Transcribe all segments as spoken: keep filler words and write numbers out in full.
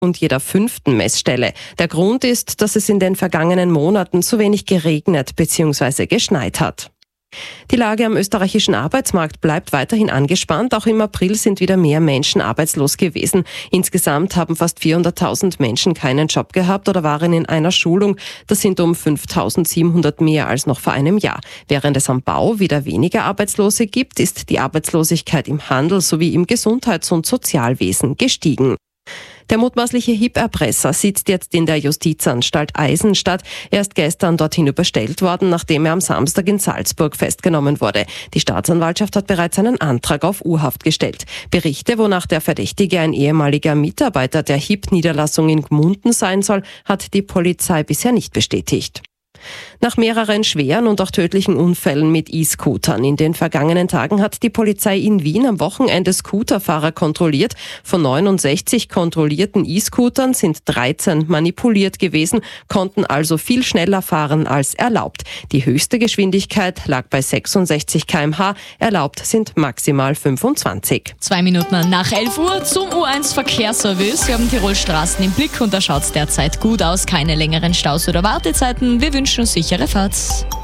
und jeder fünften Messstelle. Der Grund ist, dass es in den vergangenen Monaten zu wenig geregnet bzw. geschneit hat. Die Lage am österreichischen Arbeitsmarkt bleibt weiterhin angespannt. Auch im April sind wieder mehr Menschen arbeitslos gewesen. Insgesamt haben fast vierhunderttausend Menschen keinen Job gehabt oder waren in einer Schulung. Das sind um fünftausendsiebenhundert mehr als noch vor einem Jahr. Während es am Bau wieder weniger Arbeitslose gibt, ist die Arbeitslosigkeit im Handel sowie im Gesundheits- und Sozialwesen gestiegen. Der mutmaßliche Hip-Erpresser sitzt jetzt in der Justizanstalt Eisenstadt. Er ist gestern dorthin überstellt worden, nachdem er am Samstag in Salzburg festgenommen wurde. Die Staatsanwaltschaft hat bereits einen Antrag auf U-Haft gestellt. Berichte, wonach der Verdächtige ein ehemaliger Mitarbeiter der Hip-Niederlassung in Gmunden sein soll, hat die Polizei bisher nicht bestätigt. Nach mehreren schweren und auch tödlichen Unfällen mit E-Scootern in den vergangenen Tagen hat die Polizei in Wien am Wochenende Scooterfahrer kontrolliert. Von neunundsechzig kontrollierten E-Scootern sind dreizehn manipuliert gewesen, konnten also viel schneller fahren als erlaubt. Die höchste Geschwindigkeit lag bei sechsundsechzig Kilometer pro Stunde, erlaubt sind maximal fünfundzwanzig. Zwei Minuten nach elf Uhr zum U eins Verkehrsservice. Wir haben Tirol Straßen im Blick und da schaut es derzeit gut aus. Keine längeren Staus oder Wartezeiten. Wir wünschen sichere Fahrt.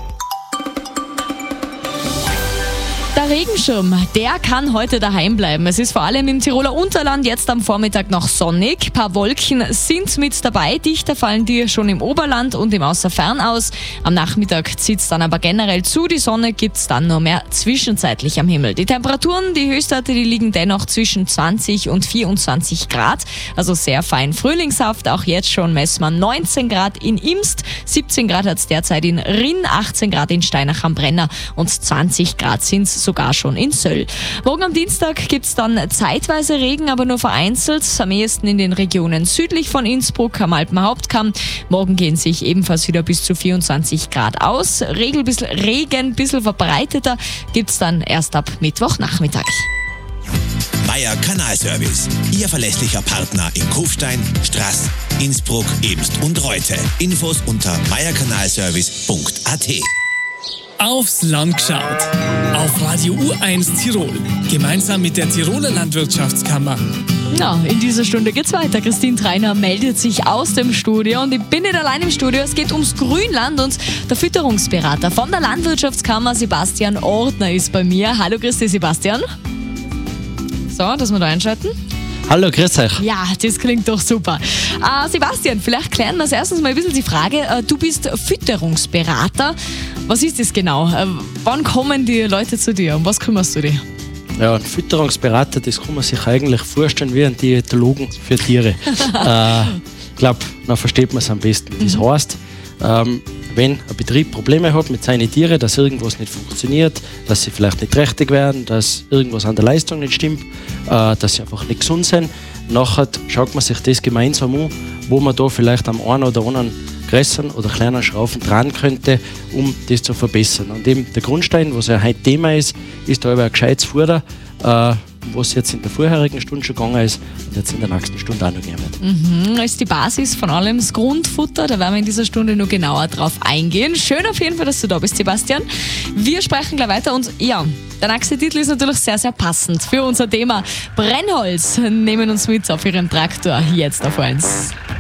Der Regenschirm, der kann heute daheim bleiben. Es ist vor allem im Tiroler Unterland jetzt am Vormittag noch sonnig. Ein paar Wolken sind mit dabei. Dichter fallen die schon im Oberland und im Außerfern aus. Am Nachmittag zieht es dann aber generell zu. Die Sonne gibt es dann nur mehr zwischenzeitlich am Himmel. Die Temperaturen, die Höchstwerte, die liegen dennoch zwischen zwanzig und vierundzwanzig Grad. Also sehr fein frühlingshaft. Auch jetzt schon messen wir neunzehn Grad in Imst, siebzehn Grad hat es derzeit in Rinn, achtzehn Grad in Steinach am Brenner und zwanzig Grad sind es sogar schon in Söll. Morgen am Dienstag gibt es dann zeitweise Regen, aber nur vereinzelt. Am ehesten in den Regionen südlich von Innsbruck am Alpenhauptkamm. Morgen gehen sich ebenfalls wieder bis zu vierundzwanzig Grad aus. Regel, bisschen Regen, ein bisschen verbreiteter gibt es dann erst ab Mittwochnachmittag. Meier Kanalservice, Ihr verlässlicher Partner in Kufstein, Straß, Innsbruck, Ebst und Reute. Infos unter meierkanalservice punkt a t. Aufs Land geschaut. Auf Radio U eins Tirol. Gemeinsam mit der Tiroler Landwirtschaftskammer. Ja, in dieser Stunde geht's weiter. Christine Treiner meldet sich aus dem Studio und ich bin nicht allein im Studio. Es geht ums Grünland und der Fütterungsberater von der Landwirtschaftskammer, Sebastian Ordner, ist bei mir. Hallo, grüß dich, Sebastian. So, dass wir da einschalten. Hallo, grüß euch. Ja, das klingt doch super. Äh, Sebastian, vielleicht klären wir als erstes mal ein bisschen die Frage. Äh, du bist Fütterungsberater. Was ist das genau? Äh, wann kommen die Leute zu dir? Um was kümmerst du dich? Ja, ein Fütterungsberater, das kann man sich eigentlich vorstellen wie ein Diätologen für Tiere. äh, ich glaube, dann versteht man es am besten. Das mhm. heißt, ähm, wenn ein Betrieb Probleme hat mit seinen Tieren, dass irgendwas nicht funktioniert, dass sie vielleicht nicht trächtig werden, dass irgendwas an der Leistung nicht stimmt, äh, dass sie einfach nicht gesund sind, nachher schaut man sich das gemeinsam an, wo man da vielleicht am einen oder anderen größeren oder kleinen Schrauben dran könnte, um das zu verbessern. Und eben der Grundstein, was ja heute Thema ist, ist da ein gescheites Futter, äh, was jetzt in der vorherigen Stunde schon gegangen ist und jetzt in der nächsten Stunde auch noch gehen wird. Mhm, ist die Basis von allem das Grundfutter, da werden wir in dieser Stunde noch genauer drauf eingehen. Schön auf jeden Fall, dass du da bist, Sebastian. Wir sprechen gleich weiter und ja, der nächste Titel ist natürlich sehr, sehr passend für unser Thema. Brennholz nehmen uns mit auf ihrem Traktor jetzt auf eins.